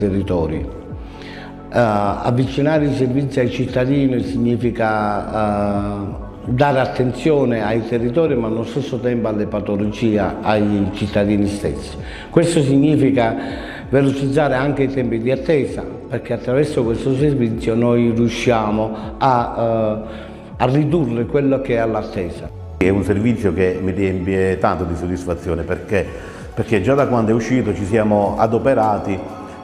territori. Avvicinare i servizi ai cittadini significa dare attenzione ai territori, ma allo stesso tempo alle patologie, ai cittadini stessi. Questo significa velocizzare anche i tempi di attesa, perché attraverso questo servizio noi riusciamo a ridurre quello che è l'attesa. È un servizio che mi riempie tanto di soddisfazione perché già da quando è uscito ci siamo adoperati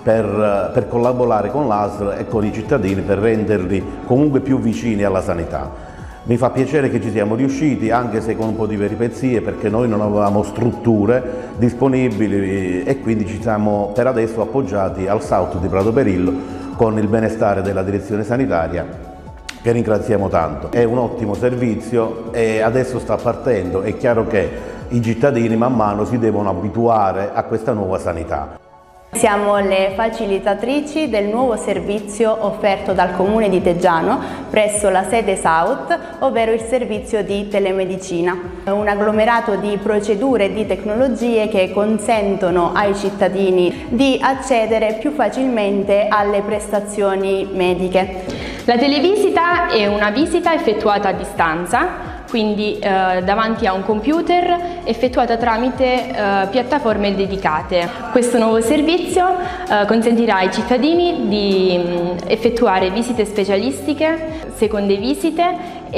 per collaborare con l'ASL e con i cittadini per renderli comunque più vicini alla sanità. Mi fa piacere che ci siamo riusciti, anche se con un po' di peripezie, perché noi non avevamo strutture disponibili e quindi ci siamo per adesso appoggiati al SAUT di Prato Perillo con il benestare della direzione sanitaria, che ringraziamo tanto. È un ottimo servizio e adesso sta partendo. È chiaro che i cittadini man mano si devono abituare a questa nuova sanità. Siamo le facilitatrici del nuovo servizio offerto dal Comune di Teggiano presso la sede SAUT, ovvero il servizio di telemedicina. È un agglomerato di procedure e di tecnologie che consentono ai cittadini di accedere più facilmente alle prestazioni mediche. La televisita è una visita effettuata a distanza, quindi davanti a un computer, effettuata tramite piattaforme dedicate. Questo nuovo servizio consentirà ai cittadini di effettuare visite specialistiche, seconde visite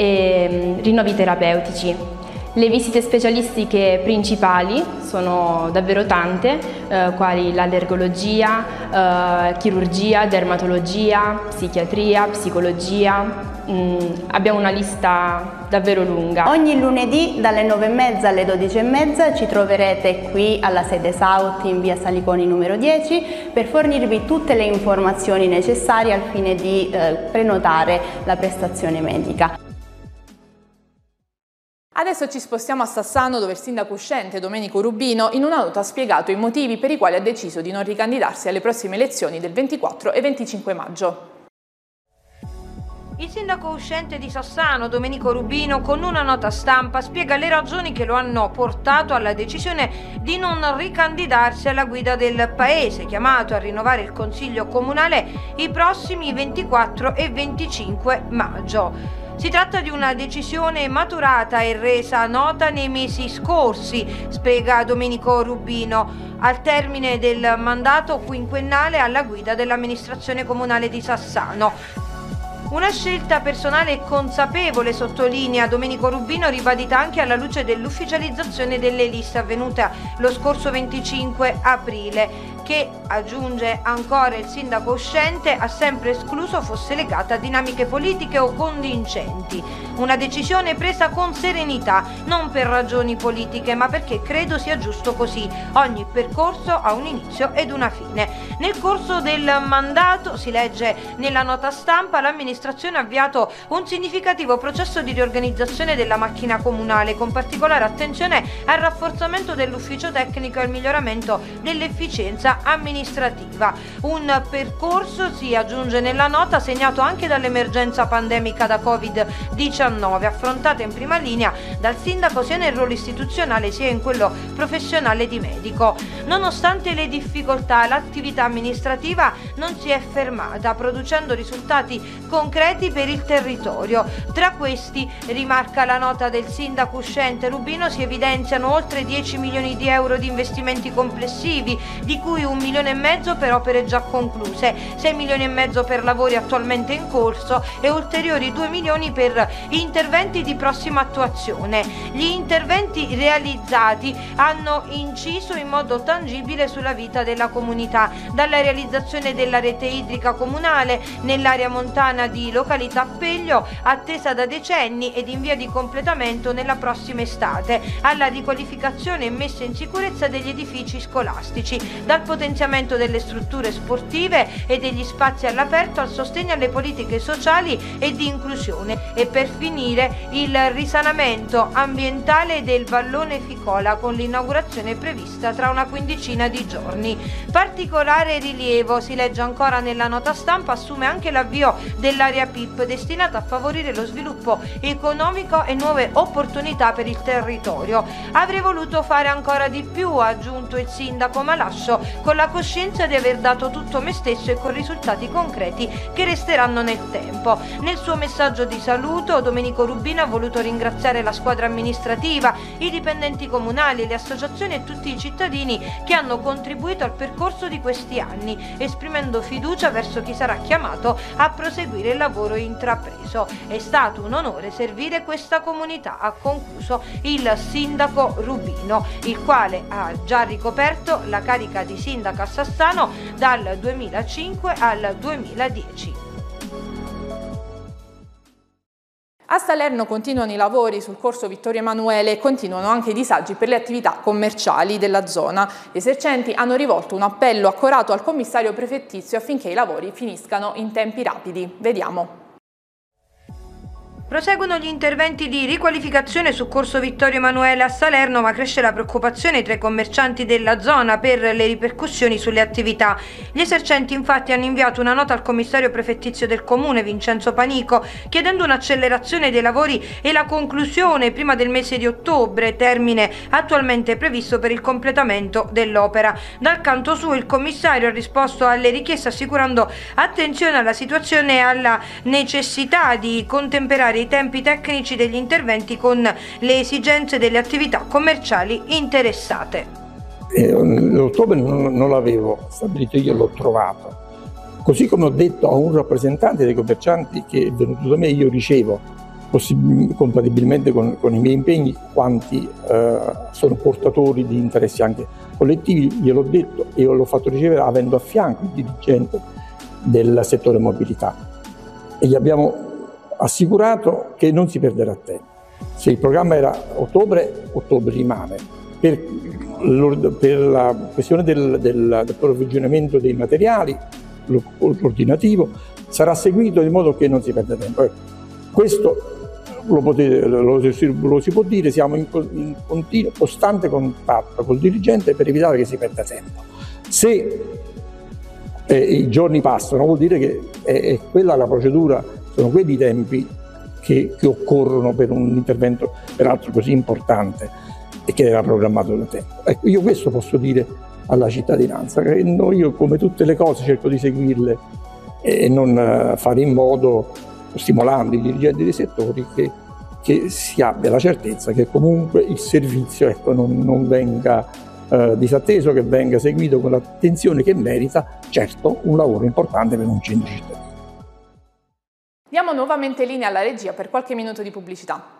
e rinnovi terapeutici. Le visite specialistiche principali sono davvero tante, quali l'allergologia, chirurgia, dermatologia, psichiatria, psicologia. Abbiamo una lista davvero lunga. Ogni lunedì dalle 9:30 alle 12:30 ci troverete qui alla sede SAUT in via Saliconi numero 10 per fornirvi tutte le informazioni necessarie al fine di prenotare la prestazione medica. Adesso ci spostiamo a Sassano, dove il sindaco uscente Domenico Rubino in una nota ha spiegato i motivi per i quali ha deciso di non ricandidarsi alle prossime elezioni del 24 e 25 maggio. Il sindaco uscente di Sassano, Domenico Rubino, con una nota stampa spiega le ragioni che lo hanno portato alla decisione di non ricandidarsi alla guida del paese, chiamato a rinnovare il Consiglio Comunale i prossimi 24 e 25 maggio. Si tratta di una decisione maturata e resa nota nei mesi scorsi, spiega Domenico Rubino, al termine del mandato quinquennale alla guida dell'amministrazione comunale di Sassano. Una scelta personale e consapevole, sottolinea Domenico Rubino, ribadita anche alla luce dell'ufficializzazione delle liste avvenuta lo scorso 25 aprile, che, aggiunge ancora il sindaco uscente, ha sempre escluso fosse legata a dinamiche politiche o convincenti. Una decisione presa con serenità, non per ragioni politiche, ma perché credo sia giusto così. Ogni percorso ha un inizio ed una fine. Nel corso del mandato, si legge nella nota stampa, l'amministrazione ha avviato un significativo processo di riorganizzazione della macchina comunale, con particolare attenzione al rafforzamento dell'ufficio tecnico e al miglioramento dell'efficienza amministrativa. Un percorso, si aggiunge nella nota, segnato anche dall'emergenza pandemica da Covid-19, affrontata in prima linea dal sindaco sia nel ruolo istituzionale sia in quello professionale di medico. Nonostante le difficoltà, l'attività amministrativa non si è fermata, producendo risultati concreti per il territorio. Tra questi, rimarca la nota del sindaco uscente Rubino, si evidenziano oltre 10 milioni di euro di investimenti complessivi, di cui 1,5 milioni per opere già concluse, 6,5 milioni per lavori attualmente in corso e ulteriori 2 milioni per interventi di prossima attuazione. Gli interventi realizzati hanno inciso in modo tangibile sulla vita della comunità, dalla realizzazione della rete idrica comunale nell'area montana di località Peglio, attesa da decenni ed in via di completamento nella prossima estate, alla riqualificazione e messa in sicurezza degli edifici scolastici, dal potenziamento delle strutture sportive e degli spazi all'aperto al sostegno alle politiche sociali e di inclusione, e per finire il risanamento ambientale del vallone Ficola, con l'inaugurazione prevista tra una quindicina di giorni. Particolare rilievo, si legge ancora nella nota stampa, assume anche l'avvio dell'area PIP, destinata a favorire lo sviluppo economico e nuove opportunità per il territorio. Avrei voluto fare ancora di più, ha aggiunto il sindaco, ma lascio con la coscienza di aver dato tutto me stesso e con risultati concreti che resteranno nel tempo. Nel suo messaggio di saluto, Domenico Rubino ha voluto ringraziare la squadra amministrativa, i dipendenti comunali, le associazioni e tutti i cittadini che hanno contribuito al percorso di questi anni, esprimendo fiducia verso chi sarà chiamato a proseguire il lavoro intrapreso. È stato un onore servire questa comunità, ha concluso il sindaco Rubino, il quale ha già ricoperto la carica di sindaco a Sassano dal 2005 al 2010. A Salerno continuano i lavori sul corso Vittorio Emanuele e continuano anche i disagi per le attività commerciali della zona. Gli esercenti hanno rivolto un appello accorato al commissario prefettizio affinché i lavori finiscano in tempi rapidi. Vediamo. Proseguono gli interventi di riqualificazione su corso Vittorio Emanuele a Salerno, ma cresce la preoccupazione tra i commercianti della zona per le ripercussioni sulle attività. Gli esercenti infatti hanno inviato una nota al commissario prefettizio del comune, Vincenzo Panico, chiedendo un'accelerazione dei lavori e la conclusione prima del mese di ottobre, termine attualmente previsto per il completamento dell'opera. Dal canto suo il commissario ha risposto alle richieste assicurando attenzione alla situazione e alla necessità di contemperare i tempi tecnici degli interventi con le esigenze delle attività commerciali interessate. L'ottobre non l'avevo stabilito, io l'ho trovato. Così come ho detto a un rappresentante dei commercianti che è venuto da me, io ricevo, compatibilmente con i miei impegni, quanti sono portatori di interessi anche collettivi, gliel'ho detto e l'ho fatto ricevere avendo a fianco il dirigente del settore mobilità. E gli abbiamo assicurato che non si perderà tempo. Se il programma era ottobre, ottobre rimane. Per la questione del approvvigionamento dei materiali, l'ordinativo, sarà seguito in modo che non si perda tempo. Questo lo si può dire, siamo in continuo, costante contatto col dirigente per evitare che si perda tempo. Se i giorni passano, vuol dire che è quella la procedura. Sono quelli i tempi che occorrono per un intervento peraltro così importante e che era programmato da tempo. Ecco, io questo posso dire alla cittadinanza, che io come tutte le cose cerco di seguirle e non fare in modo, stimolando i dirigenti dei settori, che si abbia la certezza che comunque il servizio non venga disatteso, che venga seguito con l'attenzione che merita, certo un lavoro importante per un centro cittadino. Diamo nuovamente linea alla regia per qualche minuto di pubblicità.